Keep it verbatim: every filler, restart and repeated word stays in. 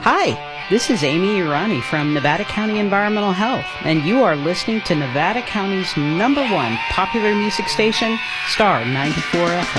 Hi, this is Amy Irani from Nevada County Environmental Health, and you are listening to Nevada County's number one popular music station, Star ninety-four F M.